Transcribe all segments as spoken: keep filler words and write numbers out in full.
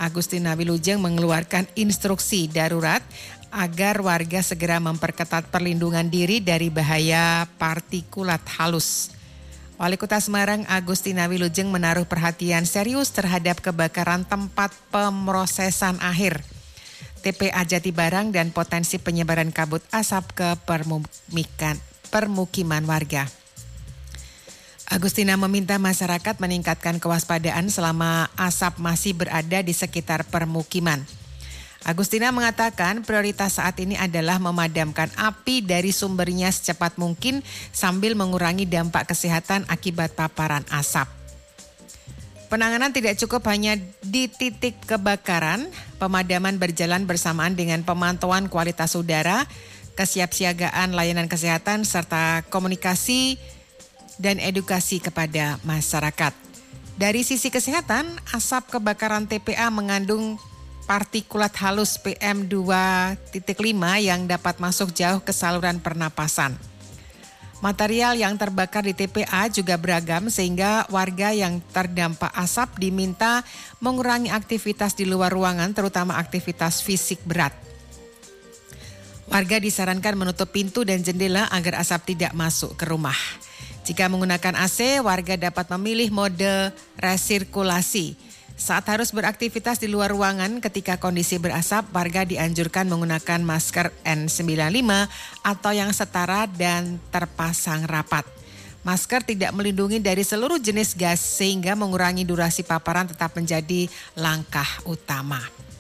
Agustina Wilujeng mengeluarkan instruksi darurat agar warga segera memperketat perlindungan diri dari bahaya partikulat halus. Wali Kota Semarang Agustina Wilujeng menaruh perhatian serius terhadap kebakaran tempat pemrosesan akhir T P A Jatibarang dan potensi penyebaran kabut asap ke permukiman, permukiman warga. Agustina meminta masyarakat meningkatkan kewaspadaan selama asap masih berada di sekitar permukiman. Agustina mengatakan prioritas saat ini adalah memadamkan api dari sumbernya secepat mungkin sambil mengurangi dampak kesehatan akibat paparan asap. Penanganan tidak cukup hanya di titik kebakaran, pemadaman berjalan bersamaan dengan pemantauan kualitas udara, kesiapsiagaan layanan kesehatan, serta komunikasi dan edukasi kepada masyarakat. Dari sisi kesehatan, asap kebakaran T P A mengandung partikulat halus P M dua titik lima yang dapat masuk jauh ke saluran pernapasan. Material yang terbakar di T P A juga beragam sehingga warga yang terdampak asap diminta mengurangi aktivitas di luar ruangan, terutama aktivitas fisik berat. Warga disarankan menutup pintu dan jendela agar asap tidak masuk ke rumah. Jika menggunakan A C, warga dapat memilih mode resirkulasi. Saat harus beraktivitas di luar ruangan ketika kondisi berasap, warga dianjurkan menggunakan masker N sembilan puluh lima atau yang setara dan terpasang rapat. Masker tidak melindungi dari seluruh jenis gas sehingga mengurangi durasi paparan tetap menjadi langkah utama.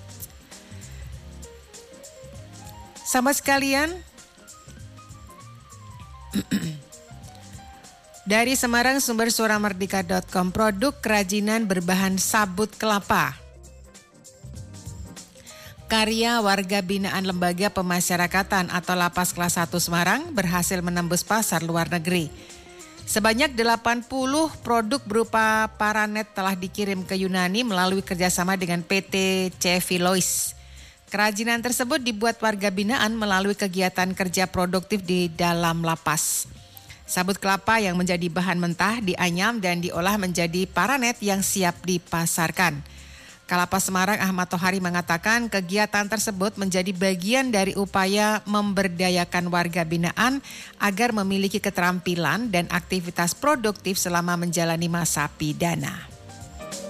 Sahabat sekalian, dari Semarang, sumber suara merdeka titik com, produk kerajinan berbahan sabut kelapa. Karya warga binaan Lembaga Pemasyarakatan atau Lapas Kelas satu Semarang berhasil menembus pasar luar negeri. Sebanyak delapan puluh produk berupa paranet telah dikirim ke Yunani melalui kerjasama dengan P T Cevilois. Kerajinan tersebut dibuat warga binaan melalui kegiatan kerja produktif di dalam lapas. Sabut kelapa yang menjadi bahan mentah dianyam dan diolah menjadi paranet yang siap dipasarkan. Kalapas Semarang Ahmad Tohari mengatakan kegiatan tersebut menjadi bagian dari upaya memberdayakan warga binaan agar memiliki keterampilan dan aktivitas produktif selama menjalani masa pidana.